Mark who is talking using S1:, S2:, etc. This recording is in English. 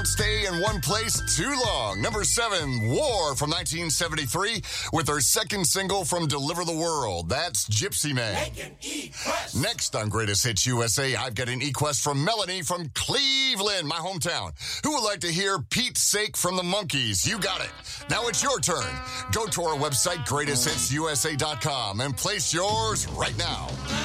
S1: don't stay in one place too long. Number 7, War from 1973 with their second single from Deliver the World. That's Gypsy Man. Next on Greatest Hits USA, I've got an e-quest from Melanie from Cleveland, my hometown, who would like to hear Pete's Sake from the Monkees. You got it. Now it's your turn. Go to our website, greatesthitsusa.com, and place yours right now.